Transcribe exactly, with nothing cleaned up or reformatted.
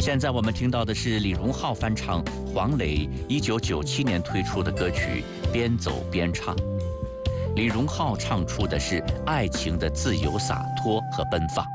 现在我们听到的是李荣浩翻唱黄磊一九九七年推出的歌曲《边走边唱》。李荣浩唱出的是爱情的自由洒脱和奔放。